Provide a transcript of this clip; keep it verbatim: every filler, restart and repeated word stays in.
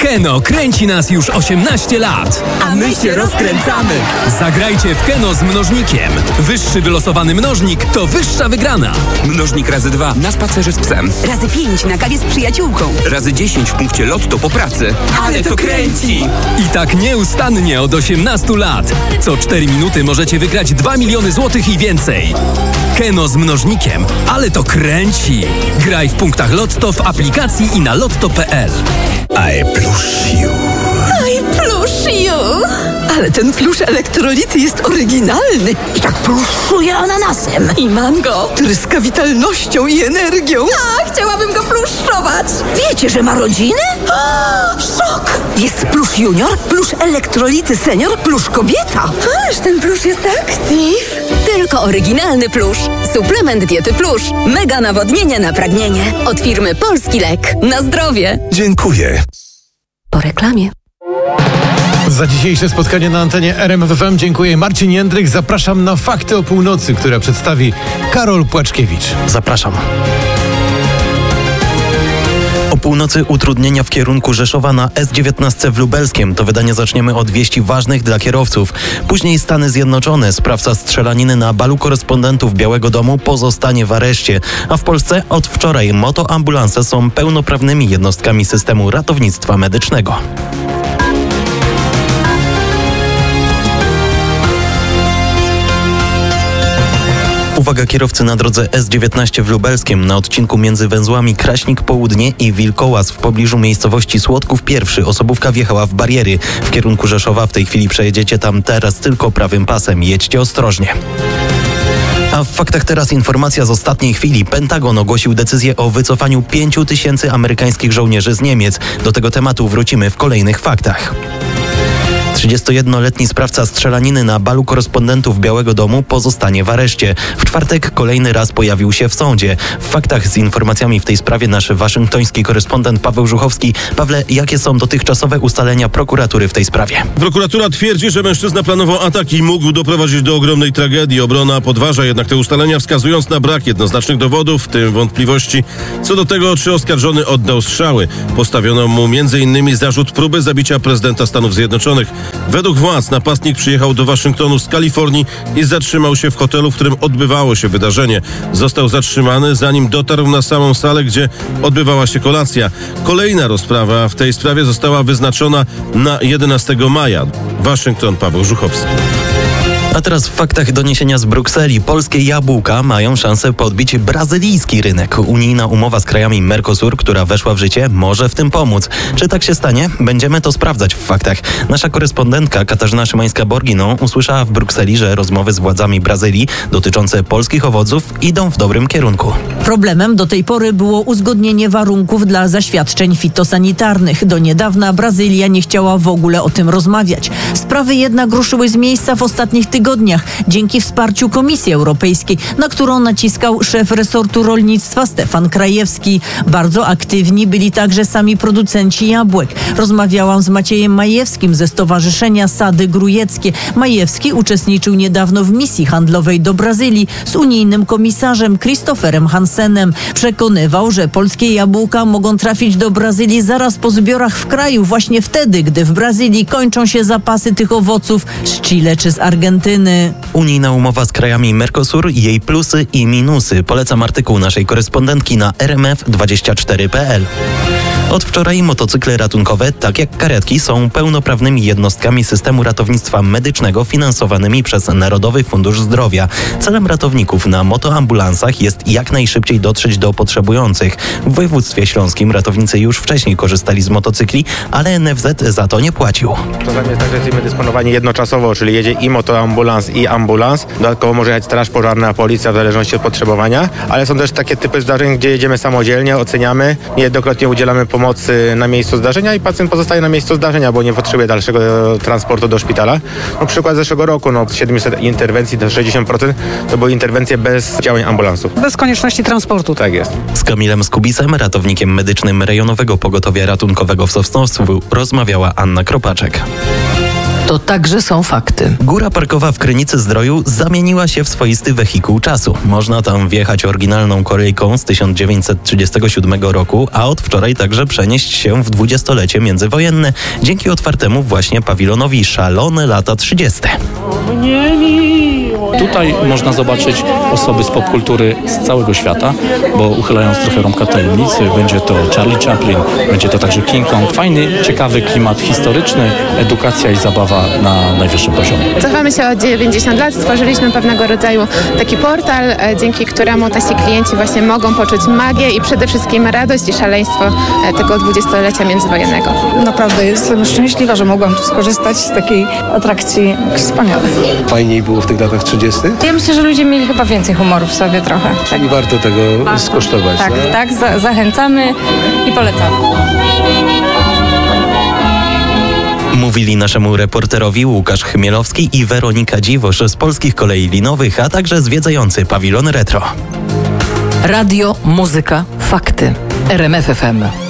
Keno kręci nas już osiemnaście lat. A my się rozkręcamy. Zagrajcie w Keno z mnożnikiem. Wyższy wylosowany mnożnik to wyższa wygrana. Mnożnik razy dwa na spacerze z psem. Razy pięć na kawie z przyjaciółką. Razy dziesięć w punkcie Lotto po pracy. Ale to kręci! I tak nieustannie od osiemnastu lat. Co cztery minuty możecie wygrać dwa miliony złotych i więcej. Keno z mnożnikiem, ale to kręci. Graj w punktach Lotto, w aplikacji i na lotto kropka p l. I plush you. I plush you! Ale ten plusz elektrolity jest oryginalny. I tak pluszuje ananasem. I mango. Tryska witalnością i energią. A, chciałabym go pluszować. Wiecie, że ma rodzinę? O, szok! Jest plusz junior, plusz elektrolity senior, plusz kobieta. Ależ ten plusz jest aktyw. Tylko oryginalny plusz. Suplement diety plusz. Mega nawodnienie na pragnienie. Od firmy Polski Lek. Na zdrowie. Dziękuję. Po reklamie. Za dzisiejsze spotkanie na antenie R M F F M dziękuję. Marcin Jędryk. Zapraszam na Fakty o północy, które przedstawi Karol Płaczkiewicz. Zapraszam. O północy utrudnienia w kierunku Rzeszowa na S dziewiętnaście w Lubelskiem. To wydanie zaczniemy od wieści ważnych dla kierowców. Później Stany Zjednoczone. Sprawca strzelaniny na balu korespondentów Białego Domu pozostanie w areszcie. A w Polsce od wczoraj motoambulanse są pełnoprawnymi jednostkami systemu ratownictwa medycznego. Uwaga kierowcy na drodze S dziewiętnaście w Lubelskiem. Na odcinku między węzłami Kraśnik Południe i Wilkołaz w pobliżu miejscowości Słodków pierwszy osobówka wjechała w bariery. W kierunku Rzeszowa w tej chwili przejedziecie tam teraz tylko prawym pasem. Jedźcie ostrożnie. A w faktach teraz informacja z ostatniej chwili. Pentagon ogłosił decyzję o wycofaniu pięciu tysięcy amerykańskich żołnierzy z Niemiec. Do tego tematu wrócimy w kolejnych faktach. trzydziestojednoletni sprawca strzelaniny na balu korespondentów Białego Domu pozostanie w areszcie. W czwartek kolejny raz pojawił się w sądzie. W faktach z informacjami w tej sprawie nasz waszyngtoński korespondent Paweł Żuchowski. Pawle, jakie są dotychczasowe ustalenia prokuratury w tej sprawie? Prokuratura twierdzi, że mężczyzna planował atak i mógł doprowadzić do ogromnej tragedii. Obrona podważa jednak te ustalenia, wskazując na brak jednoznacznych dowodów, w tym wątpliwości co do tego, czy oskarżony oddał strzały. Postawiono mu między innymi zarzut próby zabicia prezydenta Stanów Zjednoczonych. Według władz napastnik przyjechał do Waszyngtonu z Kalifornii i zatrzymał się w hotelu, w którym odbywało się wydarzenie. Został zatrzymany, zanim dotarł na samą salę, gdzie odbywała się kolacja. Kolejna rozprawa w tej sprawie została wyznaczona na jedenastego maja. Waszyngton, Paweł Żuchowski. A teraz w faktach doniesienia z Brukseli. Polskie jabłka mają szansę podbić brazylijski rynek. Unijna umowa z krajami Mercosur, która weszła w życie, może w tym pomóc. Czy tak się stanie? Będziemy to sprawdzać w faktach. Nasza korespondentka Katarzyna Szymańska-Borginą usłyszała w Brukseli, że rozmowy z władzami Brazylii dotyczące polskich owoców idą w dobrym kierunku. Problemem do tej pory było uzgodnienie warunków dla zaświadczeń fitosanitarnych. Do niedawna Brazylia nie chciała w ogóle o tym rozmawiać. Sprawy jednak ruszyły z miejsca w ostatnich tygodniach. tygodniach dzięki wsparciu Komisji Europejskiej, na którą naciskał szef resortu rolnictwa Stefan Krajewski. Bardzo aktywni byli także sami producenci jabłek. Rozmawiałam z Maciejem Majewskim ze Stowarzyszenia Sady Grujeckie. Majewski uczestniczył niedawno w misji handlowej do Brazylii z unijnym komisarzem Christopherem Hansenem. Przekonywał, że polskie jabłka mogą trafić do Brazylii zaraz po zbiorach w kraju, właśnie wtedy, gdy w Brazylii kończą się zapasy tych owoców z Chile czy z Argentyny. Unijna umowa z krajami Mercosur, jej plusy i minusy. Polecam artykuł naszej korespondentki na r m f dwadzieścia cztery kropka p l. Od wczoraj motocykle ratunkowe, tak jak karetki, są pełnoprawnymi jednostkami systemu ratownictwa medycznego finansowanymi przez Narodowy Fundusz Zdrowia. Celem ratowników na motoambulansach jest jak najszybciej dotrzeć do potrzebujących. W województwie śląskim ratownicy już wcześniej korzystali z motocykli, ale N F Z za to nie płacił. Czasami jest tak, że jesteśmy dysponowani jednoczasowo, czyli jedzie i motoambulans, i ambulans. Dodatkowo może jechać straż pożarna, policja w zależności od potrzebowania, ale są też takie typy zdarzeń, gdzie jedziemy samodzielnie, oceniamy, niejednokrotnie udzielamy pomocy na miejscu zdarzenia i pacjent pozostaje na miejscu zdarzenia, bo nie potrzebuje dalszego transportu do szpitala. No, przykład zeszłego roku, no, z siedmiuset interwencji to sześćdziesiąt procent to były interwencje bez działań ambulansu. Bez konieczności transportu. Tak jest. Z Kamilem Skubisem, ratownikiem medycznym Rejonowego Pogotowia Ratunkowego w Sosnowcu, rozmawiała Anna Kropaczek. to także są fakty. Góra parkowa w Krynicy Zdroju zamieniła się w swoisty wehikuł czasu. Można tam wjechać oryginalną kolejką z tysiąc dziewięćset trzydziestego siódmego roku, a od wczoraj także przenieść się w dwudziestolecie międzywojenne dzięki otwartemu właśnie pawilonowi Szalone lata trzydzieste. Tutaj można zobaczyć osoby z popkultury z całego świata, bo uchylając trochę rąbka tajemnicy, będzie to Charlie Chaplin, będzie to także King Kong. Fajny, ciekawy klimat historyczny, edukacja i zabawa na najwyższym poziomie. Cofamy się o dziewięćdziesiąt lat, stworzyliśmy pewnego rodzaju taki portal, dzięki któremu nasi klienci właśnie mogą poczuć magię i przede wszystkim radość i szaleństwo tego dwudziestolecia międzywojennego. Naprawdę jestem szczęśliwa, że mogłam tu skorzystać z takiej atrakcji wspaniałej. Fajniej było w tych latach trzydziestych? Ja myślę, że ludzie mieli chyba więcej humoru w sobie trochę. Czyli warto tego skosztować. Tak, tak, tak za- zachęcamy i polecamy. Mówili naszemu reporterowi Łukasz Chmielowski i Weronika Dziwosz z Polskich Kolei Linowych, a także zwiedzający pawilon retro. Radio, muzyka, fakty. R M F F M.